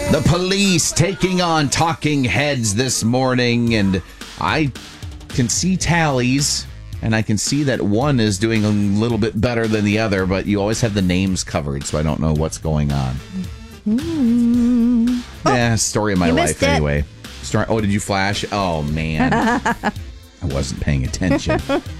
The Police taking on Talking Heads this morning, and I can see tallies, and I can see that one is doing a little bit better than the other, but you always have the names covered, so I don't know what's going on. Story of my life anyway. Did you flash? Oh, man. I wasn't paying attention.